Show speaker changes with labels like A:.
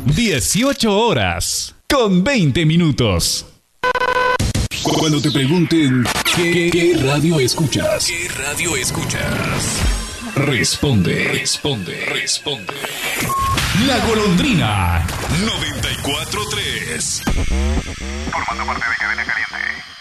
A: 18 horas con 20 minutos.
B: Cuando te pregunten ¿qué radio escuchas?
C: ¿Qué radio escuchas?
B: Responde.
A: La Golondrina
C: 94.3.
D: Formando parte de Cadena Caliente.